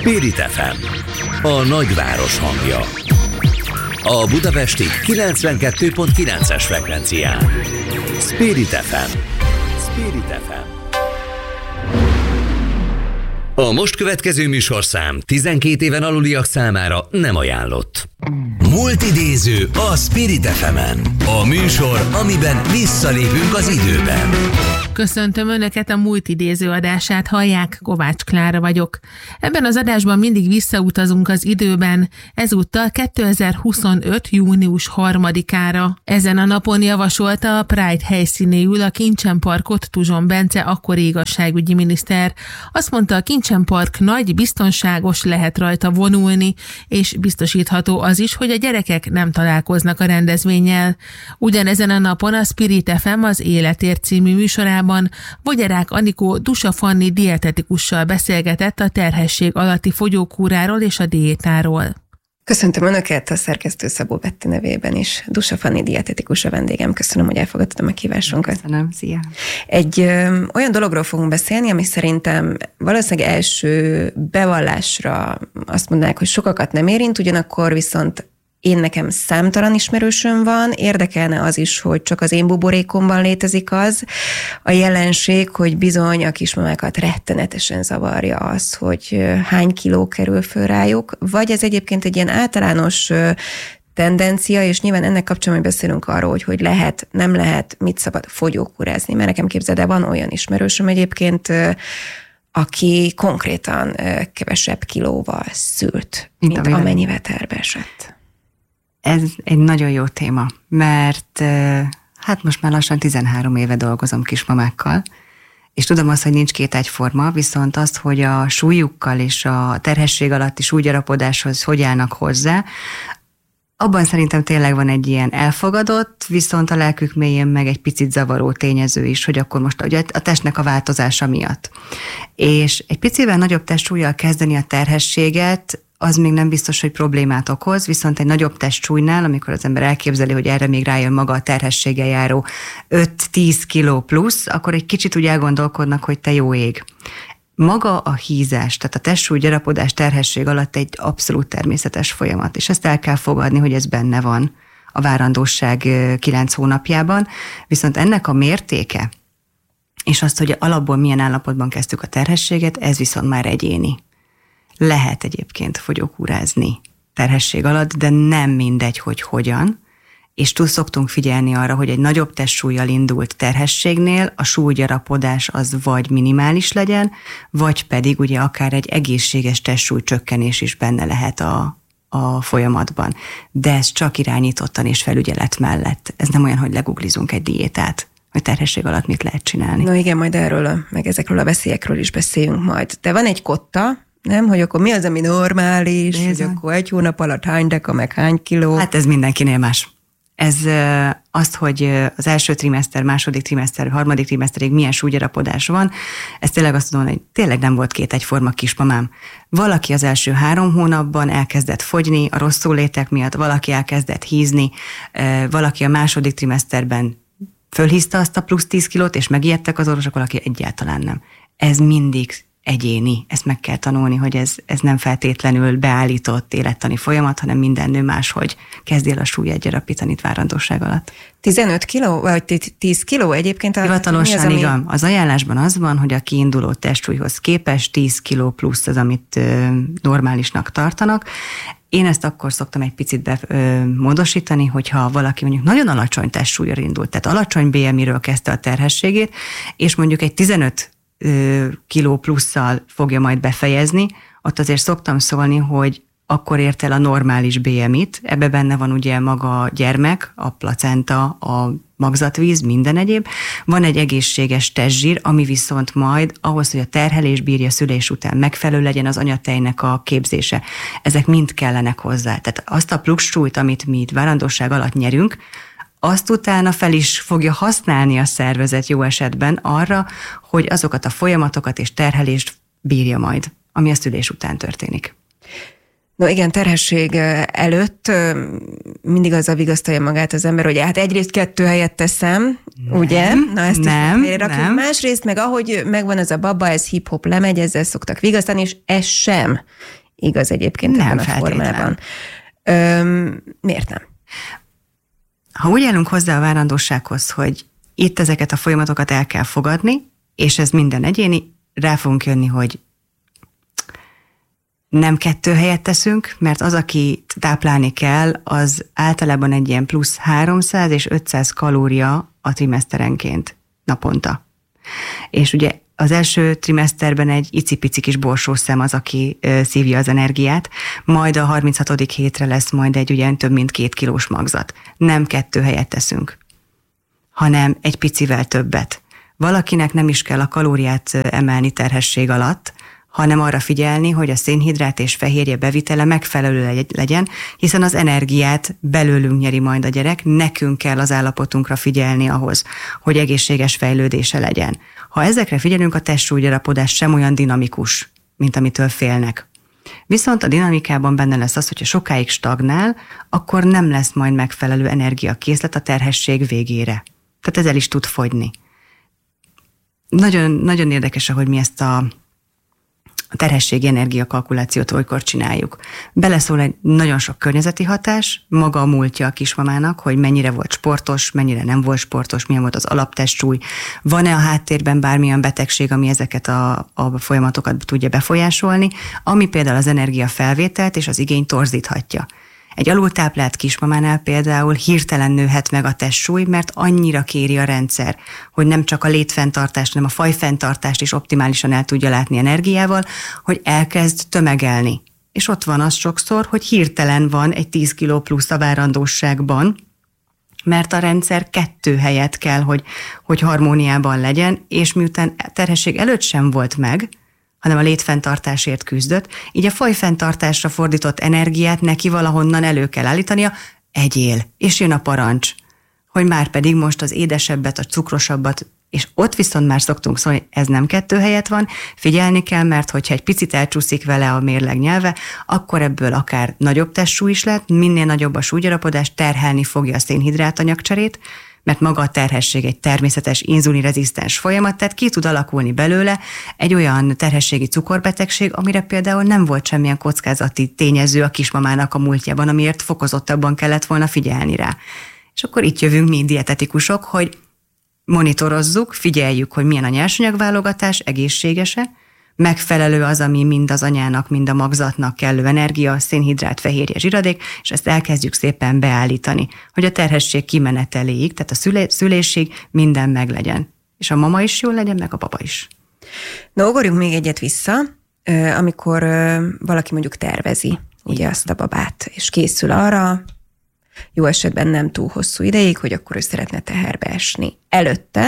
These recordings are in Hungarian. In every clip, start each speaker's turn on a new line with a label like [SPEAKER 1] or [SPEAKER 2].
[SPEAKER 1] Spirit FM, a nagyváros hangja. A budapesti 92.9-es frekvencián. Spirit FM. Spirit FM. A most következő műsorszám 12 éven aluliak számára nem ajánlott. Multidéző a Spirit FM-en. A műsor, amiben visszalépünk az időben.
[SPEAKER 2] Köszöntöm Önöket, a Multidéző adását hallják, Kovács Klára vagyok. Ebben az adásban mindig visszautazunk az időben, ezúttal 2025. június 3-ára. Ezen a napon javasolta a Pride helyszínéül a Kincsen Parkot Tuzson Bence akkori igazságügyi miniszter. Azt mondta, a Kincsen Park nagy, biztonságos, lehet rajta vonulni, és biztosítható az is, hogy a gyerekek nem találkoznak a rendezvénnyel. Ugyanezen a napon a Spirit FM az Életért című műsorában Vogyarák Anikó Dusa Fanni dietetikussal beszélgetett a terhesség alatti fogyókúráról és a diétáról.
[SPEAKER 3] Köszöntöm Önöket a szerkesztő Szabó Betti nevében is. Dusa Fanni dietetikus a vendégem. Köszönöm, hogy elfogadtad a meghívásunkat.
[SPEAKER 4] Köszönöm, szia!
[SPEAKER 3] Egy olyan dologról fogunk beszélni, ami szerintem valószínűleg első bevallásra azt mondanák, hogy sokakat nem érint, ugyanakkor viszont nekem számtalan ismerősöm van, érdekelne az is, hogy csak az én buborékomban létezik az a jelenség, hogy bizony a kismamákat rettenetesen zavarja az, hogy hány kiló kerül föl rájuk, vagy ez egyébként egy ilyen általános tendencia, és nyilván ennek kapcsán, hogy beszélünk arról, hogy lehet, nem lehet, mit szabad fogyókúrázni, mert nekem képzeld el, van olyan ismerősöm egyébként, aki konkrétan kevesebb kilóval szült, mint amennyivel terve esett.
[SPEAKER 4] Ez egy nagyon jó téma, mert hát most már lassan 13 éve dolgozom kismamákkal, és tudom azt, hogy nincs két egyforma, viszont azt, hogy a súlyukkal és a terhesség alatti súlygyarapodáshoz hogy állnak hozzá, abban szerintem tényleg van egy ilyen elfogadott, viszont a lelkük mélyén meg egy picit zavaró tényező is, hogy akkor most ugye a testnek a változása miatt. És egy picivel nagyobb testsúllyal kezdeni a terhességet, az még nem biztos, hogy problémát okoz, viszont egy nagyobb testsúlynál, amikor az ember elképzeli, hogy erre még rájön maga a terhességgel járó 5-10 kiló plusz, akkor egy kicsit úgy elgondolkodnak, hogy te jó ég. Maga a hízás, tehát a testsúlygyarapodás terhesség alatt egy abszolút természetes folyamat, és ezt el kell fogadni, hogy ez benne van a várandóság 9 hónapjában, viszont ennek a mértéke, és azt, hogy alapból milyen állapotban kezdtük a terhességet, ez viszont már egyéni. Lehet egyébként fogyókúrázni terhesség alatt, de nem mindegy, hogy hogyan, és túl szoktunk figyelni arra, hogy egy nagyobb testsúllyal indult terhességnél a súlygyarapodás az vagy minimális legyen, vagy pedig ugye akár egy egészséges testsúlycsökkenés is benne lehet a folyamatban. De ez csak irányítottan és felügyelet mellett. Ez nem olyan, hogy leguglizunk egy diétát, hogy terhesség alatt mit lehet csinálni.
[SPEAKER 3] No igen, majd erről, meg ezekről a veszélyekről is beszéljünk majd. De van egy kotta, nem? Hogy akkor mi az, ami normális, hogy akkor egy hónap alatt hány deka, meg hány kiló?
[SPEAKER 4] Hát ez mindenkinél más. Ez azt, hogy az első trimester, második trimester, harmadik trimesterig milyen súlygyarapodás van, ez tényleg azt tudom, hogy tényleg nem volt két egyforma kismamám. Valaki az első 3 hónapban elkezdett fogyni a rosszullétek miatt, valaki elkezdett hízni, valaki a második trimesterben fölhízta azt a plusz 10 kilót, és megijedtek az orvosok, valaki egyáltalán nem. Ez mindig egyéni, ezt meg kell tanulni, hogy ez nem feltétlenül beállított élettani folyamat, hanem minden nő máshogy kezdi el a súlyát gyarapítani várandóság alatt.
[SPEAKER 3] 15 kiló, vagy 10 kiló egyébként?
[SPEAKER 4] Hivatalosan igen. Az ajánlásban az van, hogy a kiinduló testsúlyhoz képest 10 kiló plusz az, amit normálisnak tartanak. Én ezt akkor szoktam egy picit módosítani, hogyha valaki mondjuk nagyon alacsony testsúlyra indult, tehát alacsony BMI-ről kezdte a terhességét, és mondjuk egy 15 kiló plusszal fogja majd befejezni, ott azért szoktam szólni, hogy akkor ért el a normális BMI-t, ebbe benne van ugye maga a gyermek, a placenta, a magzatvíz, minden egyéb. Van egy egészséges testzsír, ami viszont majd ahhoz, hogy a terhelés bírja szülés után megfelelő legyen az anyatejnek a képzése. Ezek mind kellenek hozzá. Tehát azt a plusz súlyt, amit mi itt várandóság alatt nyerünk, azt utána fel is fogja használni a szervezet jó esetben arra, hogy azokat a folyamatokat és terhelést bírja majd, ami a szülés után történik.
[SPEAKER 3] No igen, terhesség előtt mindig azzal vigasztalja magát az ember, hogy hát egyrészt 2 helyet teszem, ugye? Na ezt
[SPEAKER 4] nem.
[SPEAKER 3] Másrészt meg ahogy megvan ez a baba, ez hip-hop lemegy, ezzel szoktak vigasztalni, és ez sem igaz egyébként
[SPEAKER 4] nem
[SPEAKER 3] ebben a formában. Miért nem?
[SPEAKER 4] Ha úgy állunk hozzá a várandósághoz, hogy itt ezeket a folyamatokat el kell fogadni, és ez minden egyéni, rá fogunk jönni, hogy nem 2 helyet teszünk, mert az, aki táplálni kell, az általában egy ilyen plusz 300 és 500 kalória a trimeszterenként naponta. És ugye az első trimeszterben egy icipici kis borsószem az, aki szívja az energiát, majd a 36. hétre lesz majd egy ugyan több mint 2 kilós magzat. Nem 2 helyet teszünk, hanem egy picivel többet. Valakinek nem is kell a kalóriát emelni terhesség alatt, hanem arra figyelni, hogy a szénhidrát és fehérje bevitele megfelelő legyen, hiszen az energiát belőlünk nyeri majd a gyerek, nekünk kell az állapotunkra figyelni ahhoz, hogy egészséges fejlődése legyen. Ha ezekre figyelünk, a testsúlygyarapodás sem olyan dinamikus, mint amitől félnek. Viszont a dinamikában benne lesz az, hogyha sokáig stagnál, akkor nem lesz majd megfelelő energiakészlet a terhesség végére. Tehát ez el is tud fogyni. Nagyon, nagyon érdekes, ahogy mi ezt a terhességi energiakalkulációt olykor csináljuk. Beleszól egy nagyon sok környezeti hatás, maga a múltja a kismamának, hogy mennyire volt sportos, mennyire nem volt sportos, milyen volt az alaptestsúly, van-e a háttérben bármilyen betegség, ami ezeket a folyamatokat tudja befolyásolni, ami például az energiafelvételt és az igényt torzíthatja. Egy alultáplált kismamánál például hirtelen nőhet meg a testsúly, mert annyira kéri a rendszer, hogy nem csak a létfenntartást, hanem a fajfenntartást is optimálisan el tudja látni energiával, hogy elkezd tömegelni. És ott van az sokszor, hogy hirtelen van egy 10 kiló plusz a várandóságban, mert a rendszer 2 helyet kell, hogy harmóniában legyen, és miután terhesség előtt sem volt meg, hanem a létfenntartásért küzdött, így a fajfenntartásra fordított energiát neki valahonnan elő kell állítania, egyél, és jön a parancs, hogy már pedig most az édesebbet, a cukrosabbat, és ott viszont már szoktunk szólni, hogy ez nem 2 helyet van, figyelni kell, mert hogyha egy picit elcsúszik vele a mérleg nyelve, akkor ebből akár nagyobb testsúly is lett, minél nagyobb a súlygyarapodás, terhelni fogja a szénhidrát anyagcserét, mert maga a terhesség egy természetes inzulinrezisztens folyamat, tehát ki tud alakulni belőle egy olyan terhességi cukorbetegség, amire például nem volt semmilyen kockázati tényező a kismamának a múltjában, amiért fokozottabban kellett volna figyelni rá. És akkor itt jövünk mi dietetikusok, hogy monitorozzuk, figyeljük, hogy milyen a nyersanyagválogatás, egészséges-e, megfelelő az, ami mind az anyának, mind a magzatnak kellő energia, szénhidrát, fehérje, zsiradék, és ezt elkezdjük szépen beállítani, hogy a terhesség kimeneteléig, tehát a szülésig minden meglegyen. És a mama is jól legyen, meg a papa is.
[SPEAKER 3] Na, ugorjunk még egyet vissza, amikor valaki mondjuk tervezi ugye azt a babát, és készül arra, jó esetben nem túl hosszú ideig, hogy akkor ő szeretne teherbe esni. Előtte,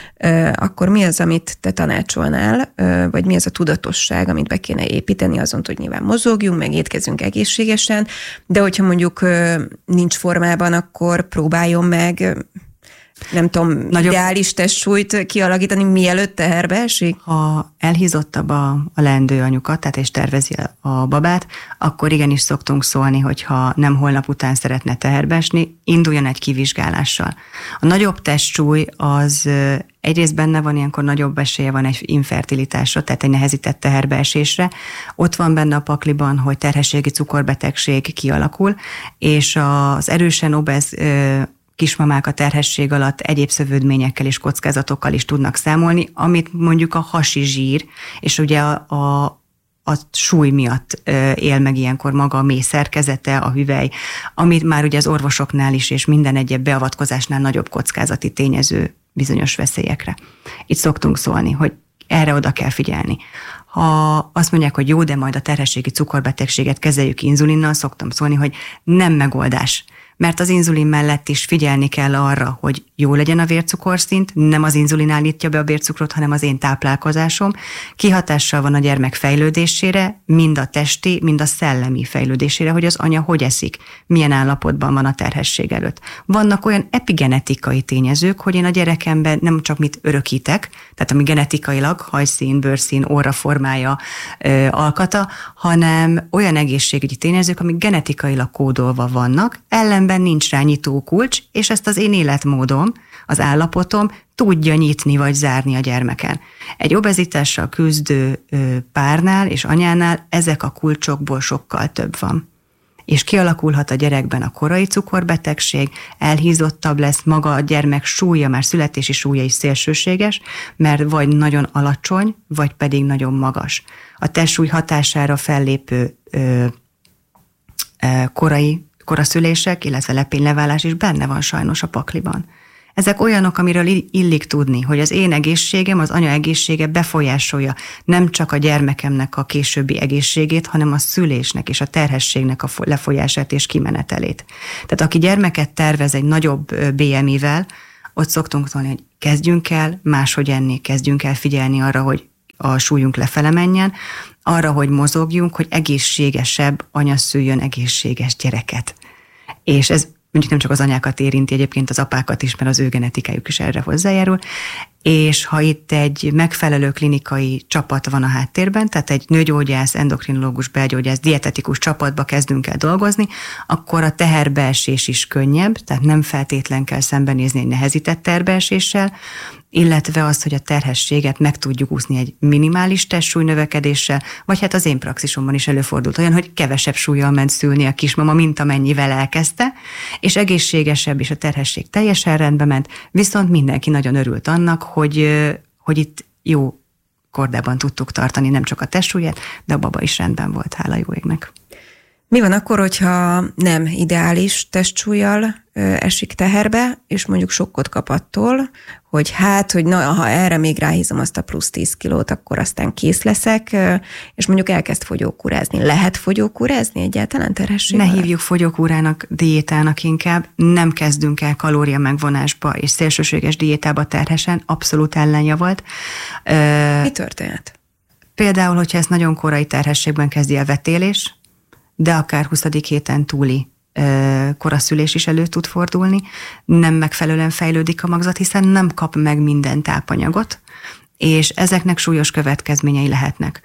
[SPEAKER 3] akkor mi az, amit te tanácsolnál, vagy mi az a tudatosság, amit be kéne építeni, azon, hogy nyilván mozogjunk, meg étkezünk egészségesen, de hogyha mondjuk nincs formában, akkor próbáljon meg, nem tudom, ideális testsúlyt kialakítani, mielőtt teherbe esik?
[SPEAKER 4] Ha elhízottabb a leendő anyuka, tehát és tervezi a babát, akkor igenis szoktunk szólni, hogyha nem holnap után szeretne teherbe esni, induljon egy kivizsgálással. A nagyobb testsúly az egyrészt benne van, ilyenkor nagyobb esélye van egy infertilitásra, tehát egy nehezített teherbeesésre. Ott van benne a pakliban, hogy terhességi cukorbetegség kialakul, és az erősen obez kismamák a terhesség alatt egyéb szövődményekkel és kockázatokkal is tudnak számolni, amit mondjuk a hasi zsír, és ugye a súly miatt él meg ilyenkor maga a méh szerkezete, a hüvely, amit már ugye az orvosoknál is, és minden egyéb beavatkozásnál nagyobb kockázati tényező bizonyos veszélyekre. Itt szoktunk szólni, hogy erre oda kell figyelni. Ha azt mondják, hogy jó, de majd a terhességi cukorbetegséget kezeljük inzulinnal, szoktam szólni, hogy nem megoldás. mert az inzulin mellett is figyelni kell arra, hogy jó legyen a vércukorszint, nem az inzulin állítja be a vércukrot, hanem az én táplálkozásom. Kihatással van a gyermek fejlődésére, mind a testi, mind a szellemi fejlődésére, hogy az anya hogy eszik, milyen állapotban van a terhesség előtt. Vannak olyan epigenetikai tényezők, hogy én a gyerekemben nem csak mit örökítek, tehát ami genetikailag hajszín, bőrszín, óra formája, alkata, hanem olyan egészségügyi tényezők, amik genetikailag kódolva vannak, ellenben nincs rá nyitókulcs, és ezt az én életmódom, az állapotom tudja nyitni vagy zárni a gyermeken. Egy obezitással küzdő párnál és anyánál ezek a kulcsokból sokkal több van. És kialakulhat a gyerekben a korai cukorbetegség, elhízottabb lesz, maga a gyermek súlya, már születési súlya is szélsőséges, mert vagy nagyon alacsony, vagy pedig nagyon magas. A testsúly hatására fellépő koraszülések, illetve lepényleválás is benne van sajnos a pakliban. Ezek olyanok, amiről illik tudni, hogy az én egészségem, az anya egészsége befolyásolja nem csak a gyermekemnek a későbbi egészségét, hanem a szülésnek és a terhességnek a lefolyását és kimenetelét. Tehát aki gyermeket tervez egy nagyobb BMI-vel, ott szoktunk szólni, hogy kezdjünk el máshogy enni, kezdjünk el figyelni arra, hogy a súlyunk lefele menjen, arra, hogy mozogjunk, hogy egészségesebb anya szüljön egészséges gyereket. És ez mondjuk nem csak az anyákat érinti, egyébként az apákat is, mert az ő genetikájuk is erre hozzájárul, és ha itt egy megfelelő klinikai csapat van a háttérben, tehát egy nőgyógyász, endokrinológus, belgyógyász, dietetikus csapatba kezdünk el dolgozni, akkor a teherbeesés is könnyebb, tehát nem feltétlen kell szembenézni egy nehezített teherbeeséssel, illetve az, hogy a terhességet meg tudjuk úszni egy minimális testsúly növekedéssel, vagy hát az én praxisomban is előfordult olyan, hogy kevesebb súllyal ment szülni a kismama, mint amennyivel elkezdte, és egészségesebb, és a terhesség teljesen rendbe ment, viszont mindenki nagyon örült annak, hogy itt jó kordában tudtuk tartani nem csak a testsúlyát, de a baba is rendben volt, hála jó égnek.
[SPEAKER 3] Mi van akkor, hogyha nem ideális testsúllyal esik teherbe, és mondjuk sokkot kap attól, hogy ha erre még ráhízom azt a plusz 10 kilót, akkor aztán kész leszek, és mondjuk elkezd fogyókúrázni. Lehet fogyókúrázni egyáltalán terhesség?
[SPEAKER 4] Ne hívjuk fogyókúrának, diétának inkább, nem kezdünk el kalória megvonásba és szélsőséges diétába terhesen, abszolút ellenjavalt.
[SPEAKER 3] Mi történt?
[SPEAKER 4] Például, hogyha ezt nagyon korai terhességben kezdi el vetélés, de akár 20. héten túli koraszülés is elő tud fordulni, nem megfelelően fejlődik a magzat, hiszen nem kap meg minden tápanyagot, és ezeknek súlyos következményei lehetnek.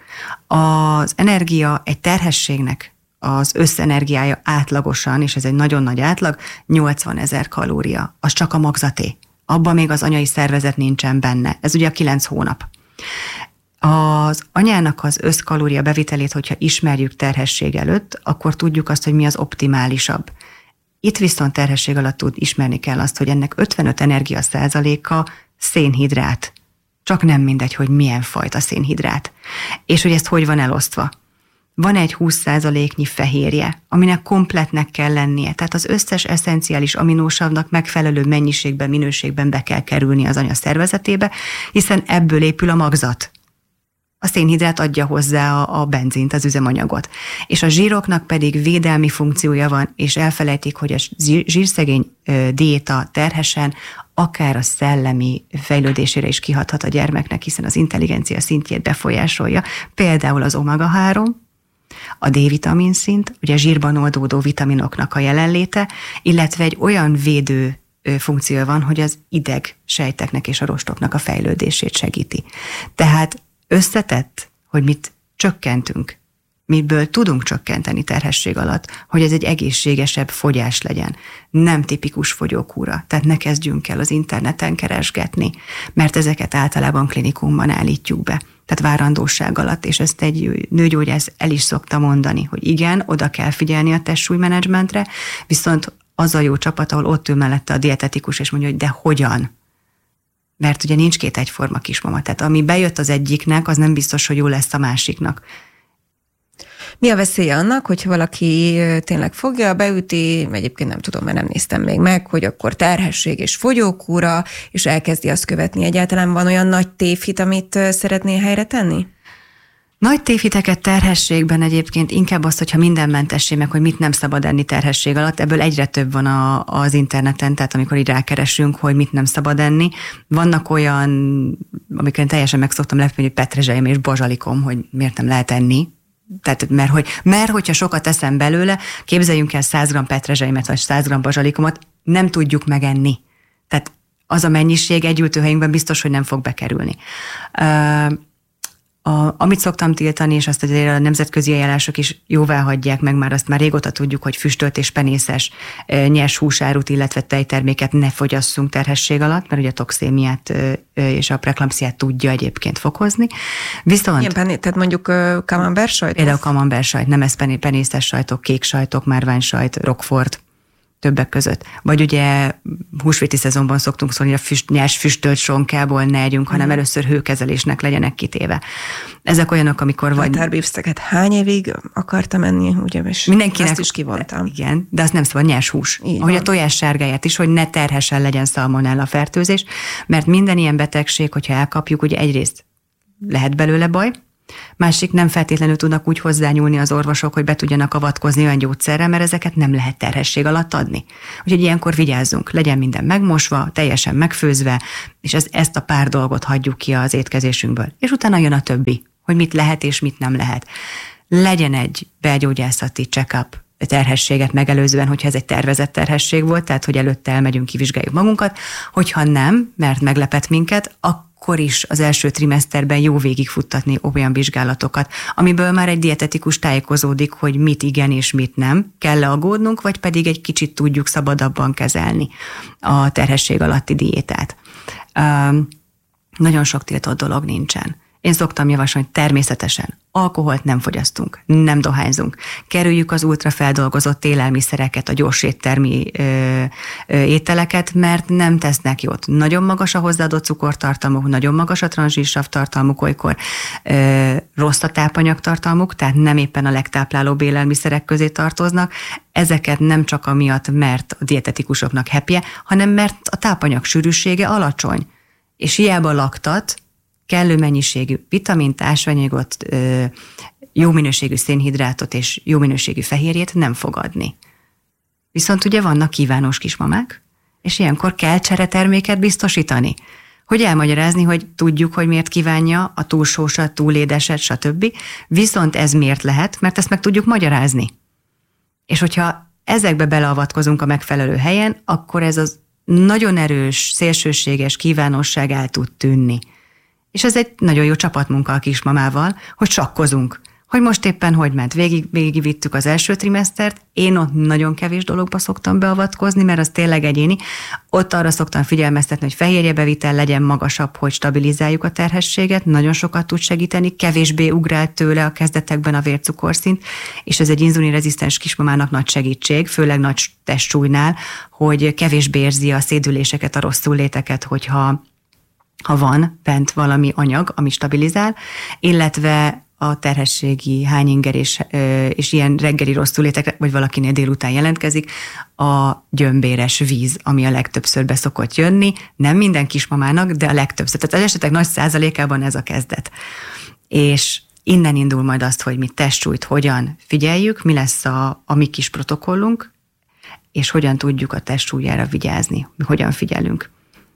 [SPEAKER 4] Az energia egy terhességnek az összenergiája átlagosan, és ez egy nagyon nagy átlag, 80 000 kalória. Az csak a magzaté. Abban még az anyai szervezet nincsen benne. Ez ugye a 9 hónap. Az anyának az összkalória bevitelét, hogyha ismerjük terhesség előtt, akkor tudjuk azt, hogy mi az optimálisabb. Itt viszont terhesség alatt ismerni kell azt, hogy ennek 55 energiaszázaléka szénhidrát. Csak nem mindegy, hogy milyen fajta szénhidrát. És hogy ezt hogy van elosztva. Van egy 20%-nyi fehérje, aminek kompletnek kell lennie. Tehát az összes eszenciális aminósavnak megfelelő mennyiségben, minőségben be kell kerülni az anya szervezetébe, hiszen ebből épül a magzat. A szénhidrát adja hozzá a benzint, az üzemanyagot. És a zsíroknak pedig védelmi funkciója van, és elfelejtik, hogy a zsírszegény diéta terhesen akár a szellemi fejlődésére is kihathat a gyermeknek, hiszen az intelligencia szintjét befolyásolja. Például az omega-3, a D-vitamin szint, ugye a zsírban oldódó vitaminoknak a jelenléte, illetve egy olyan védő funkciója van, hogy az ideg sejteknek és a rostoknak a fejlődését segíti. Tehát összetett, hogy mit csökkentünk, miből tudunk csökkenteni terhesség alatt, hogy ez egy egészségesebb fogyás legyen. Nem tipikus fogyókúra, tehát ne kezdjünk el az interneten keresgetni, mert ezeket általában klinikumban állítjuk be, tehát várandóság alatt, és ezt egy nőgyógyász el is szokta mondani, hogy igen, oda kell figyelni a testsúlymenedzsmentre, viszont az a jó csapat, ahol ott ül mellette a dietetikus, és mondja, hogy de hogyan? Mert ugye nincs két egyforma kismama, tehát ami bejött az egyiknek, az nem biztos, hogy jó lesz a másiknak.
[SPEAKER 3] Mi a veszélye annak, hogyha valaki tényleg fogja, beüti, egyébként nem tudom, mert nem néztem még meg, hogy akkor terhesség és fogyókúra, és elkezdi azt követni. Egyáltalán van olyan nagy tévhit, amit szeretnél helyre tenni?
[SPEAKER 4] Nagy tévhiteket terhességben egyébként inkább az, hogyha minden mentessé meg, hogy mit nem szabad enni terhesség alatt, ebből egyre több van az interneten, tehát amikor így rákeresünk, hogy mit nem szabad enni. Vannak olyan, amikor én teljesen meg szoktam lepni, hogy petrezselyem és bazsalikom, hogy miért nem lehet enni. Tehát, mert hogyha sokat eszem belőle, képzeljünk el 100 g petrezselymet, vagy 100 g bazsalikomat, nem tudjuk megenni. Tehát az a mennyiség egy ültőhelyünkben biztos, hogy nem fog bekerülni. Amit szoktam tiltani, és azt azért a nemzetközi ajánlások is jóvá hagyják meg, már azt már régóta tudjuk, hogy füstölt és penészes nyers húsárut, illetve tejterméket ne fogyasszunk terhesség alatt, mert ugye a toxémiát és a preklampsziát tudja egyébként fokozni. Viszont... tehát mondjuk camembert sajtot? Például camembert sajt, nem ez penészes sajtok, kék sajtok, márványsajt, roquefort, többek között. Vagy ugye húsvéti szezonban szoktunk szólni, hogy a nyers füstölt sonkából ne együnk, hanem először hőkezelésnek legyenek kitéve. Ezek olyanok, amikor vagy...
[SPEAKER 3] Határbeefsteaket hány évig akartam enni, ugye, és mindenkinek, ezt is kivontam.
[SPEAKER 4] Igen, de azt nem szabad nyers hús. Így ahogy van. A tojás sárgáját is, hogy ne terhesen legyen szalmonella fertőzés, mert minden ilyen betegség, hogyha elkapjuk, ugye egyrészt lehet belőle baj, másik nem feltétlenül tudnak úgy hozzányúlni az orvosok, hogy be tudjanak avatkozni olyan gyógyszerrel, mert ezeket nem lehet terhesség alatt adni. Úgyhogy ilyenkor vigyázzunk, legyen minden megmosva, teljesen megfőzve, és ezt a pár dolgot hagyjuk ki az étkezésünkből. És utána jön a többi, hogy mit lehet és mit nem lehet. Legyen egy belgyógyászati check-up terhességet megelőzően, hogyha ez egy tervezett terhesség volt, tehát hogy előtte elmegyünk, kivizsgáljuk magunkat, hogyha nem, mert meglepett minket, akkor is az első trimeszterben jó végigfuttatni olyan vizsgálatokat, amiből már egy dietetikus tájékozódik, hogy mit igen és mit nem, kell-e aggódnunk, vagy pedig egy kicsit tudjuk szabadabban kezelni a terhesség alatti diétát. Nagyon sok tiltott dolog nincsen. Én szoktam javasolni, hogy természetesen alkoholt nem fogyasztunk, nem dohányzunk. Kerüljük az ultrafeldolgozott élelmiszereket, a gyors éttermi ételeket, mert nem tesznek jót. Nagyon magas a hozzáadott cukortartalmuk, nagyon magas a transzsírsav tartalmuk, olykor rossz a tápanyagtartalmuk, tehát nem éppen a legtáplálóbb élelmiszerek közé tartoznak. Ezeket nem csak amiatt, mert a dietetikusoknak happy-e, hanem mert a tápanyag sűrűsége alacsony. És hiába laktat, kellő mennyiségű vitamint, ásványanyagot, jó minőségű szénhidrátot és jó minőségű fehérjét nem fog adni. Viszont ugye vannak kívánós kismamák, és ilyenkor kell csereterméket biztosítani. Hogy elmagyarázni, hogy tudjuk, hogy miért kívánja a túl sósat, túl édeset, stb. Viszont ez miért lehet, mert ezt meg tudjuk magyarázni. És hogyha ezekbe beleavatkozunk a megfelelő helyen, akkor ez az nagyon erős, szélsőséges kívánóság el tud tűnni. És ez egy nagyon jó csapatmunka a kismamával, hogy sakkozunk, hogy most éppen hogy ment. Végigvittük az első trimesztert, én ott nagyon kevés dologba szoktam beavatkozni, mert az tényleg egyéni. Ott arra szoktam figyelmeztetni, hogy fehérjebevitel legyen magasabb, hogy stabilizáljuk a terhességet, nagyon sokat tud segíteni, kevésbé ugrált tőle a kezdetekben a vércukorszint, és ez egy inzulinrezisztens kismamának nagy segítség, főleg nagy testsúlynál, hogy kevésbé érzi a szédüléseket, a rosszulléteket, hogyha van bent valami anyag, ami stabilizál, illetve a terhességi hányinger és ilyen reggeli rosszullétek, vagy valakinél délután jelentkezik, a gyömbéres víz, ami a legtöbbször be szokott jönni, nem minden kismamának, de a legtöbbször. Tehát az esetek nagy százalékában ez a kezdet. És innen indul majd azt, hogy mi testsúlyt hogyan figyeljük, mi lesz a mi kis protokollunk, és hogyan tudjuk a testsúlyára vigyázni, hogyan figyelünk.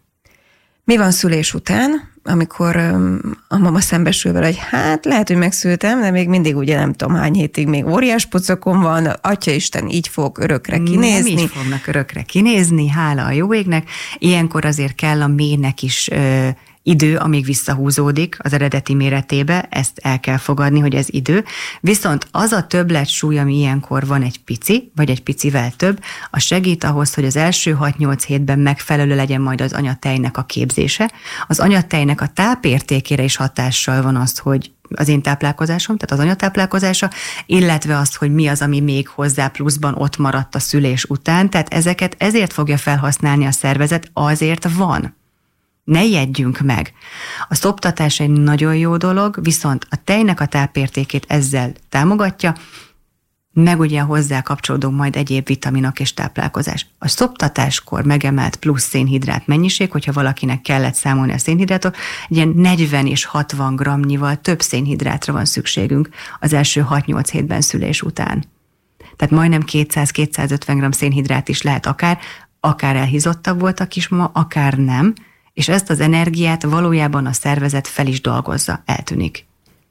[SPEAKER 3] Mi van szülés után, amikor a mama szembesül vele, hogy hát lehet, hogy megszültem, de még mindig ugye nem tudom hány hétig még óriás pocakon van, Atyaisten így fog örökre kinézni.
[SPEAKER 4] Nem így fognak örökre kinézni, hála a jó égnek. Ilyenkor azért kell a méhnek is idő, amíg visszahúzódik az eredeti méretébe, ezt el kell fogadni, hogy ez idő. Viszont az a többlet súly, ami ilyenkor van egy pici, vagy egy picivel több, az segít ahhoz, hogy az első 6-8 hétben megfelelő legyen majd az anyatejnek a képzése. Az anyatejnek a tápértékére is hatással van az, hogy az én táplálkozásom, tehát az anyatáplálkozása, illetve azt, hogy mi az, ami még hozzá pluszban ott maradt a szülés után. Tehát ezeket ezért fogja felhasználni a szervezet, azért van. Ne ijedjünk meg. A szoptatás egy nagyon jó dolog, viszont a tejnek a tápértékét ezzel támogatja, meg ugye hozzá kapcsolódó majd egyéb vitaminok és táplálkozás. A szoptatáskor megemelt plusz szénhidrát mennyiség, hogyha valakinek kellett számolni a szénhidrátot, ilyen 40 és 60 grammnyival több szénhidrátra van szükségünk az első 6-8 hétben szülés után. Tehát majdnem 200-250 g szénhidrát is lehet akár elhízottabb volt a kismama, akár nem, és ezt az energiát valójában a szervezet fel is dolgozza, eltűnik.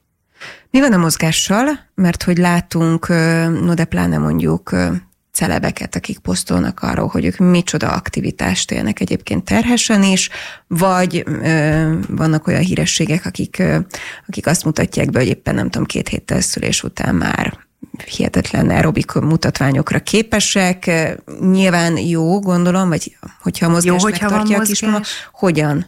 [SPEAKER 3] Mi van a mozgással? Mert hogy látunk, no de pláne mondjuk celebeket, akik posztolnak arról, hogy ők micsoda aktivitást élnek egyébként terhesen is, vagy vannak olyan hírességek, akik azt mutatják be, hogy éppen nem tudom, 2 héttel szülés után már hihetetlen aerobik mutatványokra képesek. Nyilván jó, gondolom, vagy hogyha a mozgás megtartja a kismama, hogyan?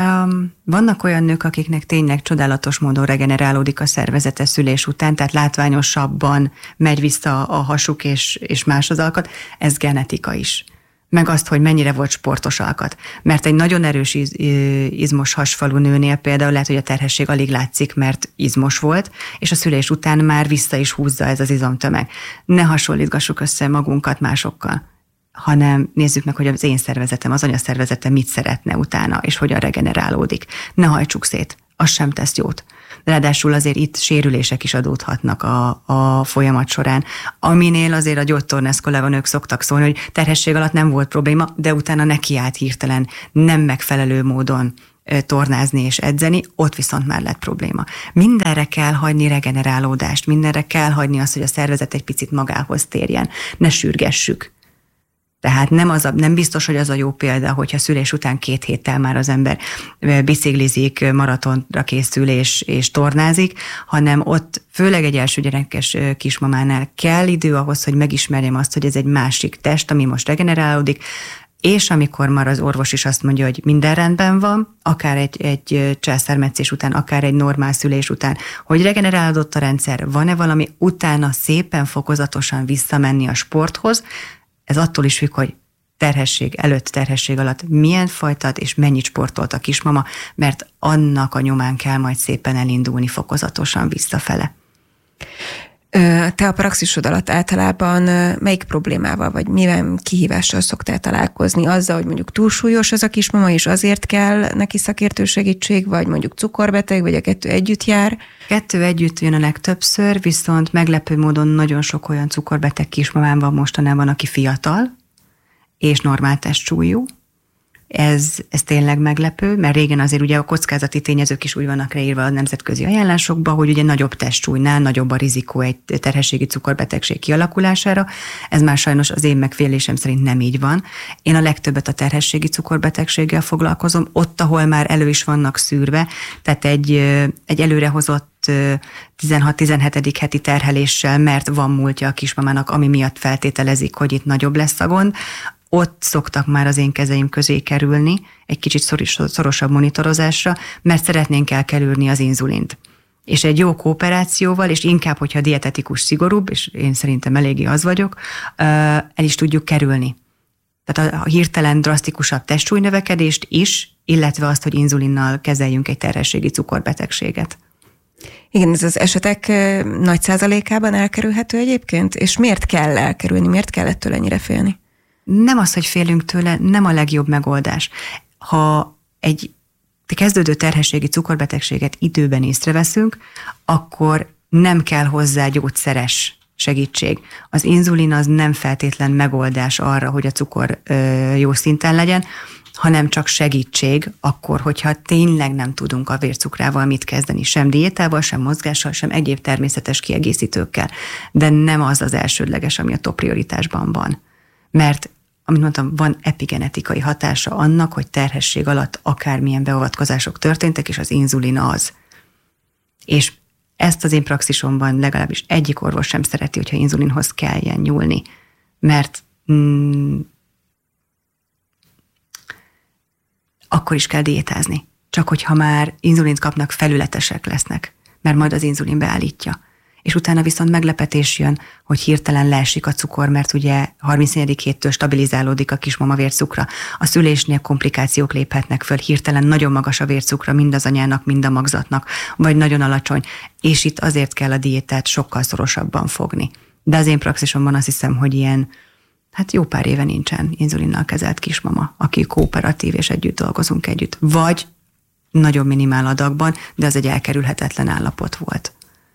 [SPEAKER 4] Vannak olyan nők, akiknek tényleg csodálatos módon regenerálódik a szervezete szülés után, tehát látványosabban megy vissza a hasuk és más az alkat, ez genetika is. Meg azt, hogy mennyire volt sportos alkat. Mert egy nagyon erős izmos hasfalú nőnél például lehet, hogy a terhesség alig látszik, mert izmos volt, és a szülés után már vissza is húzza ez az izomtömeg. Ne hasonlítgassuk össze magunkat másokkal, hanem nézzük meg, hogy az én szervezetem, az anyaszervezetem mit szeretne utána, és hogyan regenerálódik. Ne hajtsuk szét, az sem tesz jót. Ráadásul azért itt sérülések is adódhatnak a folyamat során, aminél azért a gyógytornász kolléganők szoktak szólni, hogy terhesség alatt nem volt probléma, de utána nekiállt hirtelen nem megfelelő módon tornázni és edzeni, ott viszont már lett probléma. Mindenre kell hagyni regenerálódást, mindenre kell hagyni azt, hogy a szervezet egy picit magához térjen. Ne sürgessük. Tehát nem biztos, hogy az a jó példa, hogyha szülés után 2 héttel már az ember biciklizik, maratonra készül és tornázik, hanem ott főleg egy első gyerekes kismamánál kell idő ahhoz, hogy megismerjem azt, hogy ez egy másik test, ami most regenerálódik, és amikor már az orvos is azt mondja, hogy minden rendben van, akár egy császármetszés után, akár egy normál szülés után, hogy regenerálódott a rendszer, van-e valami, utána szépen fokozatosan visszamenni a sporthoz. Ez attól is függ, hogy terhesség előtt, terhesség alatt milyen fajtát és mennyit sportolt a kismama, mert annak a nyomán kell majd szépen elindulni fokozatosan visszafele.
[SPEAKER 3] Te a praxisod alatt általában melyik problémával, vagy milyen kihívással szoktál találkozni? Azzal, hogy mondjuk túlsúlyos az a kismama, és azért kell neki szakértő segítség, vagy mondjuk cukorbeteg, vagy a 2 együtt jár?
[SPEAKER 4] 2 együtt jön a legtöbbször, viszont meglepő módon nagyon sok olyan cukorbeteg kismamám van mostanában, aki fiatal, és normál testsúlyú. Ez tényleg meglepő, mert régen azért ugye a kockázati tényezők is úgy vannak leírva a nemzetközi ajánlásokban, hogy ugye nagyobb testsúlynál nagyobb a rizikó egy terhességi cukorbetegség kialakulására. Ez már sajnos az én megfélésem szerint nem így van. Én a legtöbbet a terhességi cukorbetegséggel foglalkozom, ott, ahol már elő is vannak szűrve, tehát egy előrehozott 16-17. Heti terheléssel, mert van múltja a kismamának, ami miatt feltételezik, hogy itt nagyobb lesz a gond, ott szoktak már az én kezeim közé kerülni, egy kicsit szorosabb monitorozásra, mert szeretnénk elkerülni az inzulint. És egy jó kooperációval, és inkább, hogyha dietetikus szigorúbb, és én szerintem eléggé az vagyok, el is tudjuk kerülni. Tehát a hirtelen drasztikusabb testsúlynövekedést is, illetve azt, hogy inzulinnal kezeljünk egy terhességi cukorbetegséget.
[SPEAKER 3] Igen, ez az esetek nagy százalékában elkerülhető egyébként? És miért kell elkerülni? Miért kell ettől ennyire félni?
[SPEAKER 4] Nem az, hogy félünk tőle, nem a legjobb megoldás. Ha egy kezdődő terhességi cukorbetegséget időben észreveszünk, akkor nem kell hozzá gyógyszeres segítség. Az inzulin az nem feltétlen megoldás arra, hogy a cukor jó szinten legyen, hanem csak segítség akkor, hogyha tényleg nem tudunk a vércukrával mit kezdeni, sem diétával, sem mozgással, sem egyéb természetes kiegészítőkkel. De nem az az elsődleges, ami a top prioritásban van. Mert amit mondtam, van epigenetikai hatása annak, hogy terhesség alatt akármilyen beavatkozások történtek, és az inzulin az. És ezt az én praxisomban legalábbis egyik orvos sem szereti, hogyha inzulinhoz kelljen nyúlni. Mert akkor is kell diétázni. Csak hogyha már inzulint kapnak, felületesek lesznek, mert majd az inzulin beállítja. És utána viszont meglepetés jön, hogy hirtelen leesik a cukor, mert ugye 34. héttől stabilizálódik a kismama vércukra. A szülésnél komplikációk léphetnek föl, hirtelen nagyon magas a vércukra, mind az anyának, mind a magzatnak, vagy nagyon alacsony, és itt azért kell a diétát sokkal szorosabban fogni. De az én praxisomban azt hiszem, hogy ilyen, hát jó pár éve nincsen inzulinnal kezelt kismama, aki kooperatív és együtt dolgozunk együtt. Vagy nagyon minimál adagban, de az egy elkerülhetetlen állapot volt.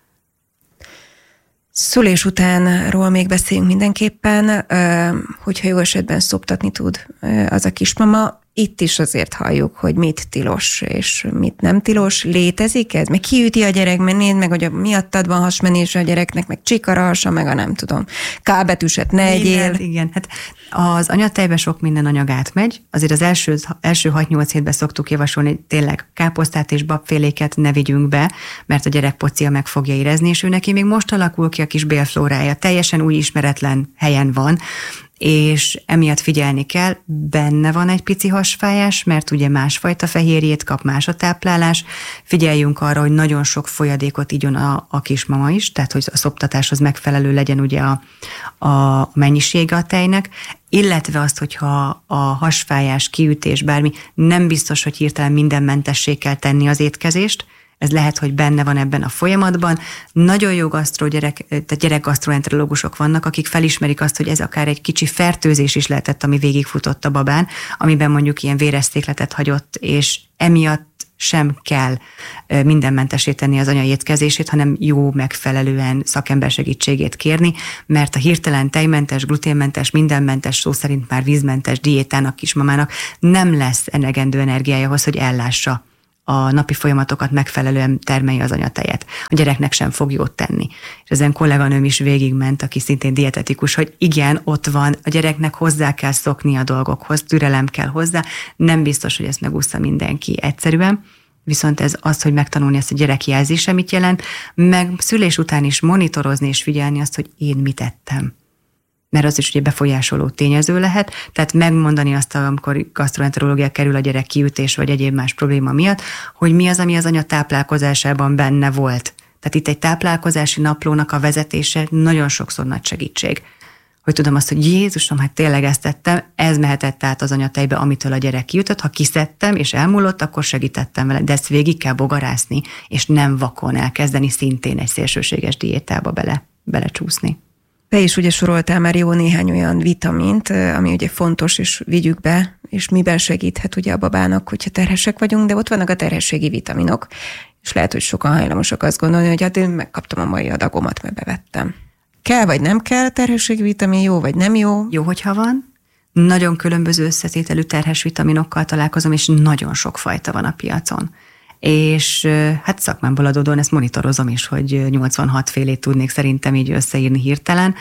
[SPEAKER 3] Szülés utánról még beszéljünk mindenképpen, hogyha jó esetben szoptatni tud az a kismama. Itt is azért halljuk, hogy mit tilos és mit nem tilos. Létezik ez? Meg kiüti a gyerek, meg hogy miattad van hasmenés a gyereknek, meg csikarahasa, meg a nem tudom. K-betűset ne egyél.
[SPEAKER 4] Igen, hát az anyatejben sok minden anyag átmegy. Azért az első 6-8 hétben szoktuk javasolni, hogy tényleg káposztát és babféléket ne vigyünk be, mert a gyerek pocia meg fogja érezni, és ő neki még most alakul ki a kis bélflórája. Teljesen új ismeretlen helyen van, és emiatt figyelni kell, benne van egy pici hasfájás, mert ugye másfajta fehérjét kap, más a táplálás. Figyeljünk arra, hogy nagyon sok folyadékot igyon a kismama is, tehát hogy a szoptatáshoz megfelelő legyen ugye a mennyisége a tejnek, illetve azt, hogyha a hasfájás, kiütés, bármi, nem biztos, hogy hirtelen mindenmentessé kell tenni az étkezést. Ez lehet, hogy benne van ebben a folyamatban. Nagyon jó gyerekgasztroenterológusok vannak, akik felismerik azt, hogy ez akár egy kicsi fertőzés is lehetett, ami végigfutott a babán, amiben mondjuk ilyen véresztékletet hagyott, és emiatt sem kell mindenmentessé tenni az anyai étkezését, hanem jó, megfelelően szakember segítségét kérni, mert a hirtelen tejmentes, gluténmentes, mindenmentes, szó szerint már vízmentes diétának, kismamának nem lesz elegendő energiája ahhoz, hogy ellássa a napi folyamatokat megfelelően termelje az anyatejet. A gyereknek sem fog jót tenni. És ezen kolléganőm is végigment, aki szintén dietetikus, hogy igen, ott van, a gyereknek hozzá kell szokni a dolgokhoz, türelem kell hozzá, nem biztos, hogy ezt megúszta mindenki egyszerűen, viszont ez az, hogy megtanulni ezt a gyerek jelzése mit jelent, meg szülés után is monitorozni és figyelni azt, hogy én mit ettem. Mert az is ugye befolyásoló tényező lehet, tehát megmondani azt, amikor gasztroenterológia kerül a gyerek kiütés vagy egyéb más probléma miatt, hogy mi az, ami az anya táplálkozásában benne volt. Tehát itt egy táplálkozási naplónak a vezetése nagyon sokszor nagy segítség. Hogy tudom azt, hogy Jézusom, hát tényleg ezt tettem, ez mehetett át az anyatejbe, amitől a gyerek kiütött, ha kiszedtem és elmúlott, akkor segítettem vele, de ezt végig kell bogarászni, és nem vakon elkezdeni szintén egy szélsőséges diétába belecsúszni.
[SPEAKER 3] Te is ugye soroltál már jó néhány olyan vitamint, ami ugye fontos, és vigyük be, és miben segíthet ugye a babának, hogyha terhesek vagyunk, de ott vannak a terhességi vitaminok, és lehet, hogy sokan hajlamosak azt gondolni, hogy hát én megkaptam a mai adagomat, mert bevettem. Kell vagy nem kell terhességi vitamin, jó vagy nem jó?
[SPEAKER 4] Jó, hogyha van. Nagyon különböző összetételű terhes vitaminokkal találkozom, és nagyon sok fajta van a piacon. És hát szakmámból adódóan ezt monitorozom is, hogy 86 félét tudnék szerintem így összeírni hirtelen.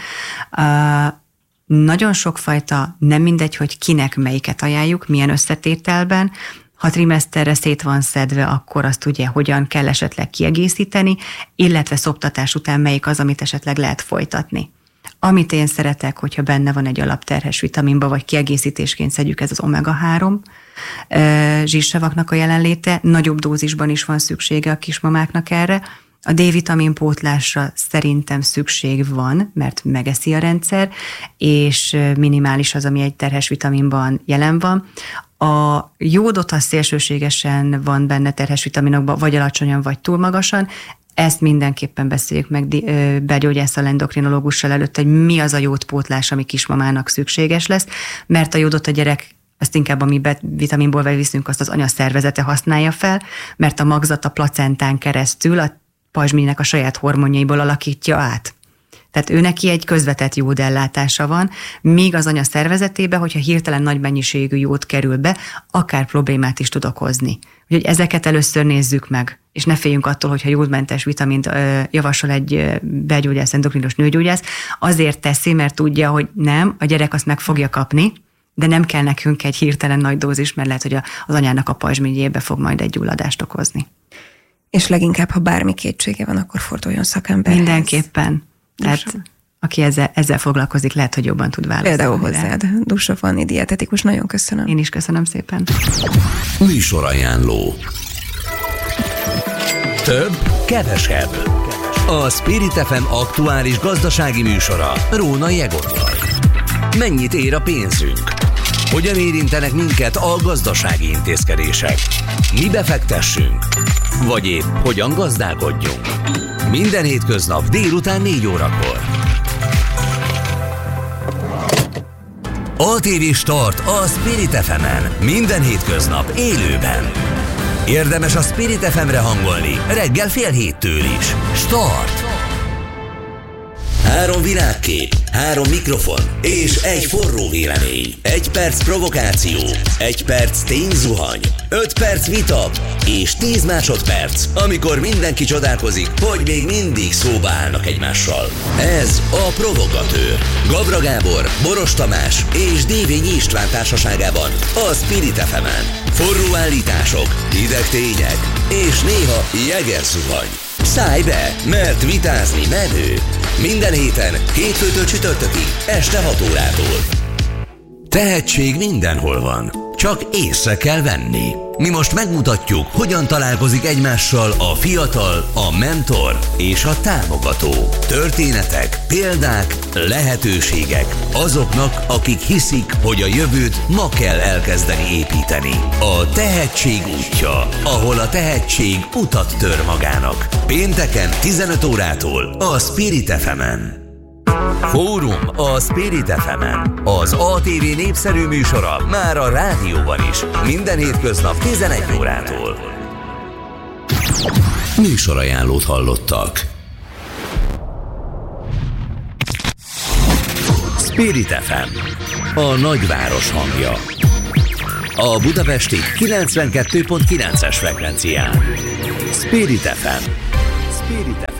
[SPEAKER 4] Nagyon sokfajta, nem mindegy, hogy kinek melyiket ajánljuk, milyen összetételben. Ha trimeszterre szét van szedve, akkor azt ugye hogyan kell esetleg kiegészíteni, illetve szoptatás után melyik az, amit esetleg lehet folytatni. Amit én szeretek, hogyha benne van egy alapterhes vitaminba, vagy kiegészítésként szedjük, ez az omega-3 zsírsavaknak a jelenléte. Nagyobb dózisban is van szüksége a kismamáknak erre. A D-vitamin pótlásra szerintem szükség van, mert megeszi a rendszer, és minimális az, ami egy terhes vitaminban jelen van. A jódot az szélsőségesen van benne terhes vitaminokban, vagy alacsonyan, vagy túl magasan. Ezt mindenképpen beszéljük meg belgyógyásszal, endokrinológussal előtt, hogy mi az a jódpótlás, ami kismamának szükséges lesz, mert a jódot a gyerek, ezt inkább a mi vitaminból viszünk, azt az anya szervezete használja fel, mert a magzat a placentán keresztül a pajzsmirigynek a saját hormonjaiból alakítja át. Tehát ő neki egy közvetett jódellátása van, míg az anya szervezetébe, hogyha hirtelen nagy mennyiségű jód kerül be, akár problémát is tud okozni. Úgyhogy ezeket először nézzük meg, és ne féljünk attól, hogyha jódmentes vitamint javasol egy belgyógyász, endokrinos nőgyógyász, azért teszi, mert tudja, hogy nem, a gyerek azt meg fogja kapni, de nem kell nekünk egy hirtelen nagy dózis, mert lehet, hogy az anyának a pajzsmirigyébe fog majd egy gyulladást okozni.
[SPEAKER 3] És leginkább, ha bármi kétsége van, akkor forduljon szakemberhez.
[SPEAKER 4] Mindenképpen. Tehát aki ezzel foglalkozik, lehet, hogy jobban tud válaszolni.
[SPEAKER 3] Például hozzád. Dusha Fanni dietetikus, nagyon köszönöm.
[SPEAKER 4] Én is köszönöm szépen.
[SPEAKER 1] Műsorajánló. Több, kevesebb. A Spirit FM aktuális gazdasági műsora Rónai Egottal. Mennyit ér a pénzünk? Hogyan érintenek minket a gazdasági intézkedések? Mi befektessünk? Vagy épp hogyan gazdálkodjunk? Minden hétköznap délután 4 órakor. ATV Start a Spirit FM-en. Minden hétköznap élőben. Érdemes a Spirit FM-re hangolni, reggel 6:30 is. Start! 3 világkép, 3 mikrofon és egy forró vélemény. 1 perc provokáció, 1 perc tényzuhany, 5 perc vita és 10 másodperc, amikor mindenki csodálkozik, hogy még mindig szóba állnak egymással. Ez a Provokatőr. Gabra Gábor, Boros Tamás és Dévényi István társaságában a Spirit FM-en. Forró állítások, hideg tények és néha jegerzuhany. Szállj be, mert vitázni menő. Minden héten, hétfőtől csütörtökig, este 6 órától. Tehetség mindenhol van, csak észre kell venni. Mi most megmutatjuk, hogyan találkozik egymással a fiatal, a mentor és a támogató. Történetek, példák, lehetőségek azoknak, akik hiszik, hogy a jövőt ma kell elkezdeni építeni. A tehetség útja, ahol a tehetség utat tör magának. Pénteken 15 órától a Spirit FM-en. Fórum a Spirit FM-en. Az ATV népszerű műsora már a rádióban is. Minden hétköznap 11 órától. Műsorajánlót hallottak. Spirit FM, a nagyváros hangja. A budapesti 92.9-es frekvencián. Spirit FM. Spirit FM.